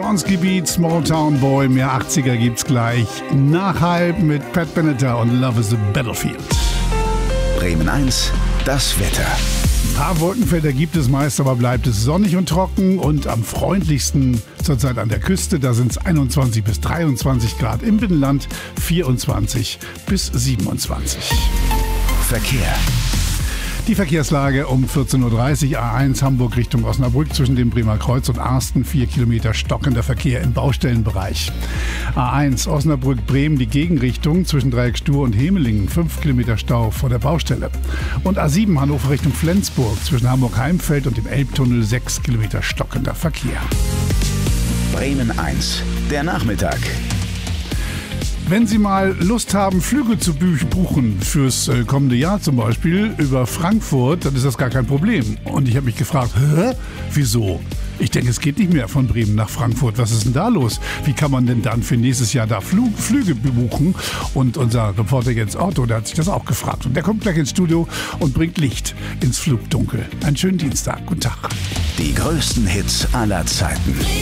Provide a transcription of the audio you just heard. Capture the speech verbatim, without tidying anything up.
Response-Gebiet, Small Town Boy, mehr achtziger gibt's gleich. Nach halb mit Pat Benatar und Love is a Battlefield. Bremen eins, das Wetter. Ein paar Wolkenfelder gibt es meist, aber bleibt es sonnig und trocken und am freundlichsten zurzeit an der Küste. Da sind es einundzwanzig bis dreiundzwanzig Grad, im Binnenland vierundzwanzig bis siebenundzwanzig. Verkehr. Die Verkehrslage um vierzehn Uhr dreißig, A eins Hamburg Richtung Osnabrück zwischen dem Bremer Kreuz und Arsten, vier Kilometer stockender Verkehr im Baustellenbereich. A eins Osnabrück-Bremen, die Gegenrichtung zwischen Dreieckstuhr und Hemelingen, fünf Kilometer Stau vor der Baustelle. Und A sieben Hannover Richtung Flensburg zwischen Hamburg-Heimfeld und dem Elbtunnel, sechs Kilometer stockender Verkehr. Bremen eins, der Nachmittag. Wenn Sie mal Lust haben, Flüge zu buchen fürs äh, kommende Jahr zum Beispiel über Frankfurt, dann ist das gar kein Problem. Und ich habe mich gefragt, hä? Wieso? Ich denke, es geht nicht mehr von Bremen nach Frankfurt. Was ist denn da los? Wie kann man denn dann für nächstes Jahr da Flug, Flüge buchen? Und unser Reporter Jens Otto, der hat sich das auch gefragt. Und der kommt gleich ins Studio und bringt Licht ins Flugdunkel. Einen schönen Dienstag. Guten Tag. Die größten Hits aller Zeiten.